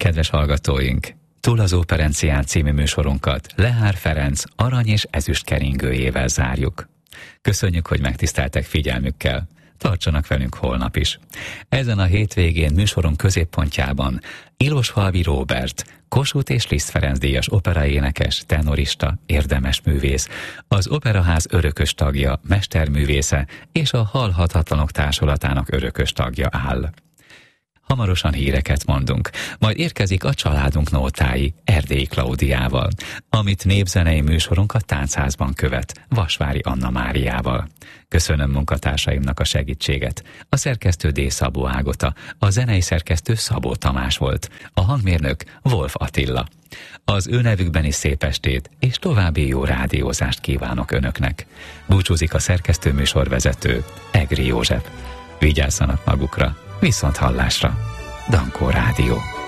Kedves hallgatóink, Túl az Operencián című műsorunkat Lehár Ferenc arany és ezüst keringőjével zárjuk. Köszönjük, hogy megtiszteltek figyelmükkel. Tartsanak velünk holnap is. Ezen a hétvégén műsorunk középpontjában Ilosfalvi Róbert, Kossuth és Liszt Ferenc díjas operaénekes, tenorista, érdemes művész, az Operaház örökös tagja, mesterművésze és a Hallhatatlanok Társulatának örökös tagja áll. Hamarosan híreket mondunk, majd érkezik a családunk nótái Erdélyi Klaudiával, amit népzenei műsorunk a Táncházban követ, Vasvári Anna Máriával. Köszönöm munkatársaimnak a segítséget. A szerkesztő D. Szabó Ágota, a zenei szerkesztő Szabó Tamás volt, a hangmérnök Wolf Attila. Az ő nevükben is szép estét és további jó rádiózást kívánok önöknek. Búcsúzik a szerkesztő műsorvezető Egri József. Vigyázzanak magukra! Viszont hallásra! Dankó Rádió.